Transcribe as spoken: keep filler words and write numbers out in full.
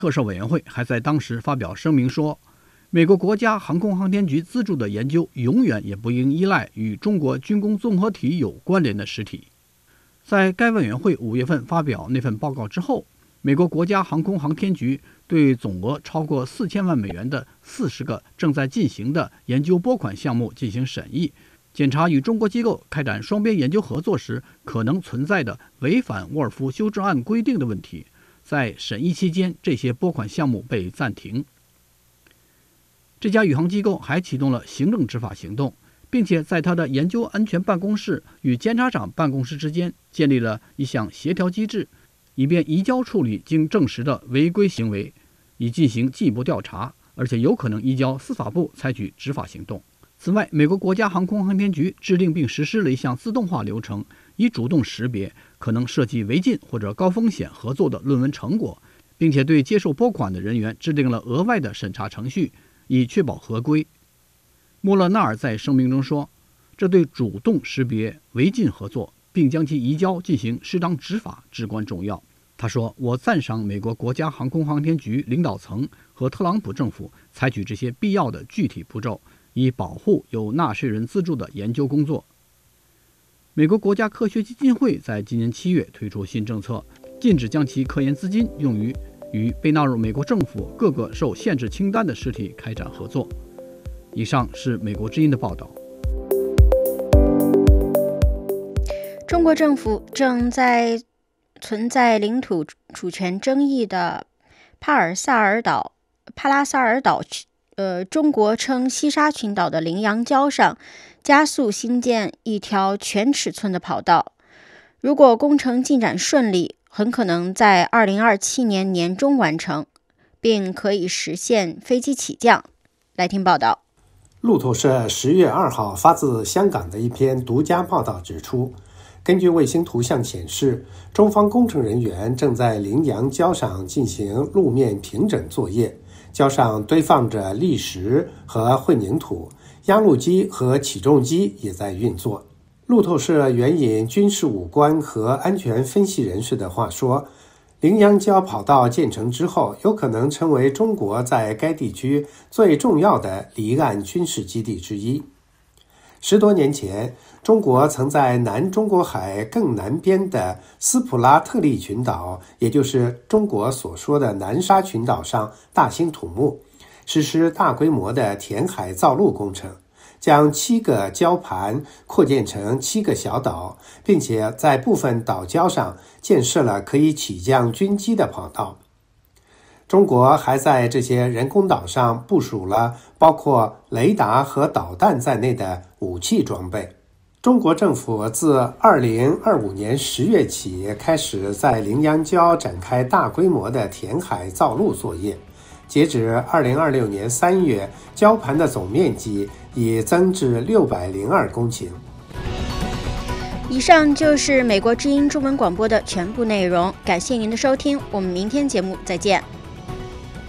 特设委员会还在当时发表声明说，美国国家航空航天局资助的研究永远也不应依赖与中国军工综合体有关联的实体。在该委员会五月份发表那份报告之后，美国国家航空航天局对总额超过四千万美元的四十个正在进行的研究拨款项目进行审议，检查与中国机构开展双边研究合作时可能存在的违反沃尔夫修正案规定的问题。在审议期间，这些拨款项目被暂停。这家宇航机构还启动了行政执法行动，并且在他的研究安全办公室与监察长办公室之间建立了一项协调机制，以便移交处理经证实的违规行为，以进行进一步调查，而且有可能移交司法部采取执法行动。此外，美国国家航空航天局制定并实施了一项自动化流程，以主动识别可能涉及违禁或者高风险合作的论文成果，并且对接受拨款的人员制定了额外的审查程序，以确保合规。莫勒纳尔在声明中说，这对主动识别违禁合作并将其移交进行适当执法至关重要。他说，我赞赏美国国家航空航天局领导层和特朗普政府采取这些必要的具体步骤，以保护由纳税人资助的研究工作。美国国家科学基金会在今年七月推出新政策，禁止将其科研资金用于与被纳入美国政府各个受限制清单的实体开展合作。以上是美国之音的报道。 中国政府正在存在领土主权争议的帕尔萨尔岛、帕拉萨尔岛呃，中国称西沙群岛的羚羊礁上加速兴建一条全尺寸的跑道。如果工程进展顺利，很可能在二零二七年年中完成，并可以实现飞机起降。来听报道。 路透社十月二号发自香港的一篇独家报道指出，根据卫星图像显示，中方工程人员正在羚羊礁上进行路面平整作业，礁上堆放着砾石和混凝土，压路机和起重机也在运作。路透社援引军事武官和安全分析人士的话说，羚羊礁跑道建成之后，有可能成为中国在该地区最重要的离岸军事基地之一。十多年前，中国曾在南中国海更南边的斯普拉特利群岛，也就是中国所说的南沙群岛上大兴土木，实施大规模的填海造陆工程，将七个礁盘扩建成七个小岛，并且在部分岛礁上建设了可以起降军机的跑道。中国还在这些人工岛上部署了包括雷达和导弹在内的武器装备。中国政府自二零二五年十月起开始在羚羊礁展开大规模的填海造陆作业，截止二零二六年三月，礁盘的总面积已增至六百零二公顷。 以上就是美国之音中文广播的全部内容，感谢您的收听，我们明天节目再见。